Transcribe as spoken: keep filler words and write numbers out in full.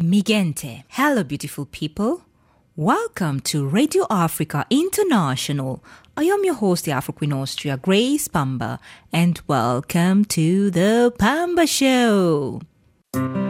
Mi gente. Hello, beautiful people. Welcome to Radio Africa International. I am your host, the Afro Queen Austria, Grace Pamba, and welcome to the Pamba Show.